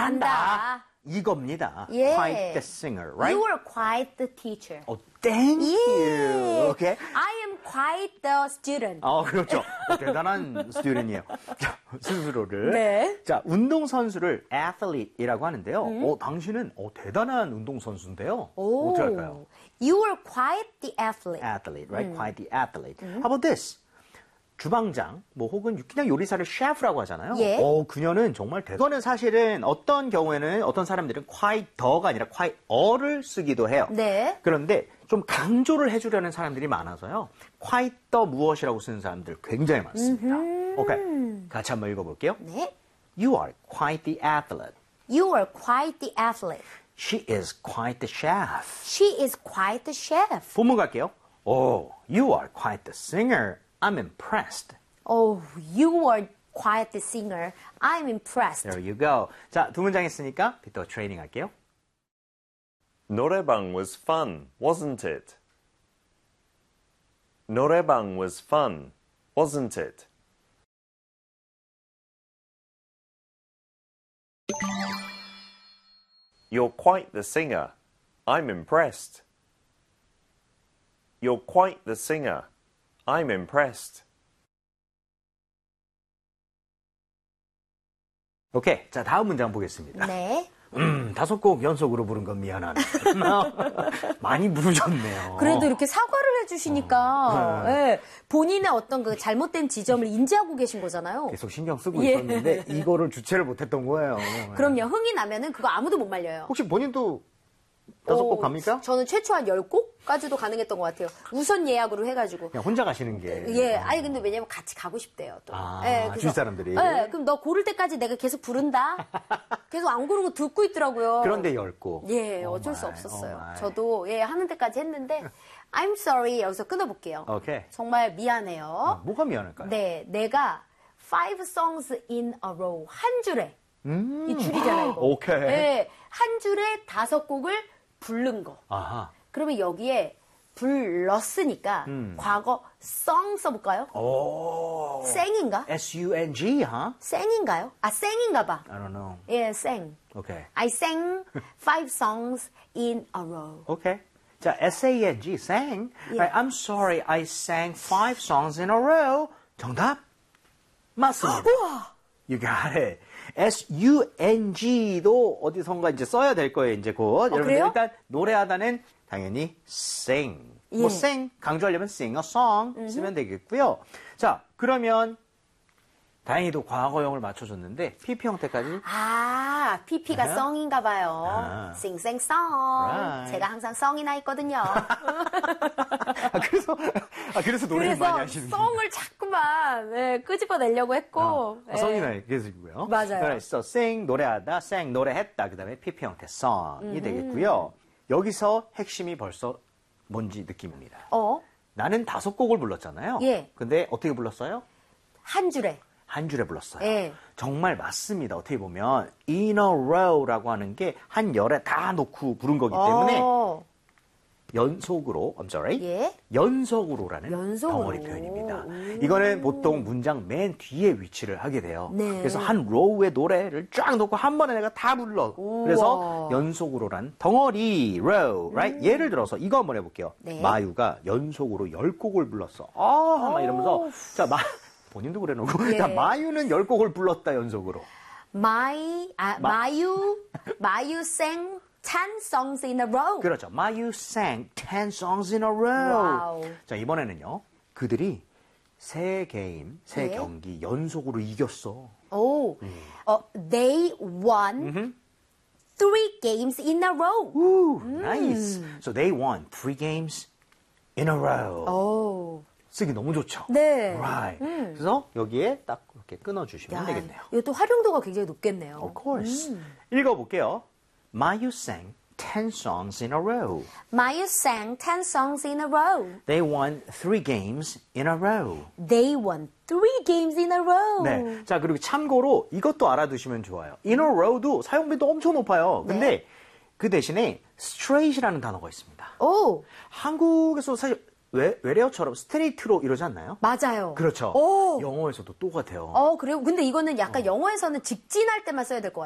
잘한다. 이겁니다. 예. Quite the singer, right? You are quite the teacher. Oh, thank you. Okay. I am quite the student. 그렇죠. 대단한 스튜던이에요. 자, 스스로를. 네. 자, 운동선수를 athlete이라고 하는데요. 당신은 대단한 운동선수인데요. 어떻게 할까요? You are quite the athlete. Athlete, right? Quite the athlete. How about this? 주방장, 혹은 그냥 요리사를 셰프라고 하잖아요. 예. 그녀는 정말 이거는 사실은 어떤 경우에는 어떤 사람들은 quite the가 아니라 quite a를 쓰기도 해요. 네. 그런데 좀 강조를 해주려는 사람들이 많아서요. quite the 무엇이라고 쓰는 사람들 굉장히 많습니다. 오케이. 같이 한번 읽어볼게요. 네. You are quite the athlete. You are quite the athlete. She is quite the chef. She is quite the chef. 본문 갈게요. You are quite the singer. I'm impressed. Oh, you are quite the singer. I'm impressed. There you go. 자, 두 문장 했으니까 또 트레이닝 할게요. 노래방 was fun, wasn't it? 노래방 was fun, wasn't it? You're quite the singer. I'm impressed. You're quite the singer. I'm impressed. 오케이. 자, 다음 문장 보겠습니다. 네. 5곡 연속으로 부른 건 미안하네. 많이 부르셨네요. 그래도 이렇게 사과를 해주시니까 예, 본인의 어떤 그 잘못된 지점을 인지하고 계신 거잖아요. 계속 신경 쓰고 예. 있었는데 이거를 주체를 못했던 거예요. 그럼요. 흥이 나면은 그거 아무도 못 말려요. 혹시 본인도 5곡 갑니까? 저는 최초한 10곡까지도 가능했던 것 같아요. 우선 예약으로 해가지고. 그냥 혼자 가시는 게. 예, 아니 근데 왜냐면 같이 가고 싶대요. 또. 예, 주위 사람들이. 예, 그럼 너 고를 때까지 내가 계속 부른다. 계속 안 고르고 듣고 있더라고요. 그런데 10곡. 예, 어쩔 수 없었어요. 저도 하는 데까지 했는데 I'm sorry 여기서 끊어볼게요. 오케이. 정말 미안해요. 뭐가 미안할까요? 네, 내가 5 songs in a row 한 줄에 이 줄이잖아요. 이거. 오케이. 네, 한 줄에 5곡을 부른 거. 아하. 그러면 여기에 불렀으니까 과거 song 써볼까요? 오. 생인가? S-U-N-G, huh? 생인가요? 생인가 봐. I don't know. 예, sang. 오케이. I sang 5 songs in a row. 오케이. 자, S-A-N-G, sang. 예. Right, I'm sorry, I sang 5 songs in a row. 정답? 맞습니다. 우와! You got it. S-U-N-G도 어디선가 이제 써야 될 거예요, 이제 곧. 여러분들 그래요? 일단 노래하다는 당연히 sing. 예. sing, 강조하려면 sing a song 쓰면 되겠고요. 자, 그러면 다행히도 과거형을 맞춰줬는데 PP 형태까지 PP가 song인가 봐요. 싱생 song. Right. 제가 항상 song이 나 있거든요. 그래서 노래를 많이 하시는 거예요. song을 자꾸만 끄집어내려고 했고. 성이나 계시고요. 맞아요. 그래서 sing 노래하다, sang 노래했다. 그다음에 PP 형태 song이 되겠고요. 여기서 핵심이 벌써 뭔지 느낌입니다. 나는 5곡을 불렀잖아요. 예. 근데 어떻게 불렀어요? 한 줄에. 한 줄에 불렀어요. 예. 정말 맞습니다. 어떻게 보면 in a row라고 하는 게 한 열에 다 놓고 부른 거기 때문에 연속으로, I'm sorry. 예. 연속으로라는 연속으로. 덩어리 표현입니다. 이거는 보통 문장 맨 뒤에 위치를 하게 돼요. 네. 그래서 한 로우의 노래를 쫙 놓고 한 번에 내가 다 불러. 그래서 연속으로란 덩어리, row, right? 예를 들어서 이거 한번 해볼게요. 네. 마유가 연속으로 10곡을 불렀어. 막 이러면서 자, 본인도 그래놓고 예. 자, 마유는 10곡을 불렀다 연속으로. 마유 sang 10 songs in a row. 그렇죠. 마유 sang 10 songs in a row. 와우. 자, 이번에는요. 그들이 세 네. 경기 연속으로 이겼어. They won 3 games in a row. Nice. So they won 3 games in a row. 쓰기 너무 좋죠. 네. Right. 그래서 여기에 딱 이렇게 끊어주시면 되겠네요. 이것도 활용도가 굉장히 높겠네요. Of course. 읽어볼게요. 마유 sang 10 songs in a row. Mayu sang 10 songs in a row. They won 3 games in a row. They won 3 games in a row. 네. 자, 그리고 참고로 이것도 알아두시면 좋아요. in a row도 사용빈도 엄청 높아요. 근데 네. 그 대신에 straight이라는 단어가 있습니다. 오, 한국에서 사실 외래어처럼 스트레이트로 이러지 않나요? 맞아요. 그렇죠. 오. 영어에서도 똑같아요. 그래요? 근데 이거는 약간 영어에서는 직진할 때만 써야 될 것 같아요.